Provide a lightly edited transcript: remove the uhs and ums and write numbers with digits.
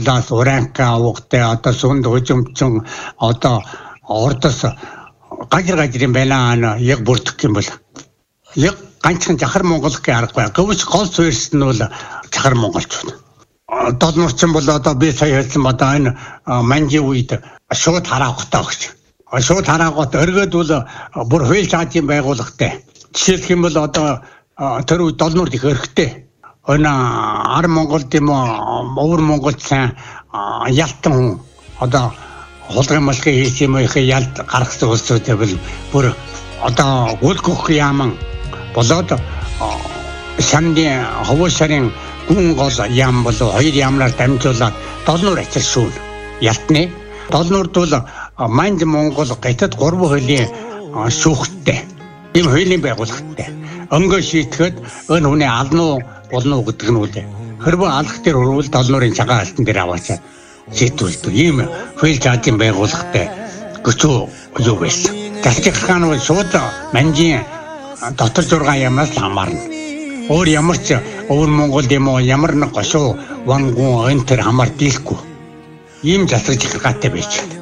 талаас уранка авахтай одоо сүнд хожимчин одоо ордос гажир байна яг бүрдэх юм бол яг ганцхан жахар Монгол гэх аргагүй. Гэвч гол суурьс нь бол жахар монголчууд. Долнорчин бол одоо би сая хэлсэн одоо энэ манжи үед шууд хараахтай багч. Шууд хараагот өргөд бол бүр хууль цаашийн байгууллагатай. Жишээлх юм бол одоо тэр үед долнорд их өрхтэй. Өнө ар Монголд юм уу өвөр Монголд сайн ялтан хүн одоо хулгай малгай хийх юм их ялт гаргасан улсууд бол бүр одоо гүлгөх яаман болоод шандын ховор сарын гүн гол яам болоо хоёр яамнаар дамжуулаад долнор ачиршүүл ялтны долнорд бол Манж Монгол гайтад 3 хуулийн шүүхттэй ийм хуулийн байгууллагатай өнгө шийтгэхэд өн хүний ална уу болно уу гэдэг нь үлээ хэрвээ алах дээр өрвөл долнорын цагаан алтан дээр аваачаад шийдвэрлэдэг ийм хууль цаашийн байгууллагатай гүчүү юу байсан. Засгийн хаан бол шууд манжийн дотор 6 ямаас хамаарна. Өөр ямар ч өвөр Монгол юм уу ямар нэг гошуу вангун энэ төр хамаар дийлэхгүй. Ийм засаг захиргаатай байж байна.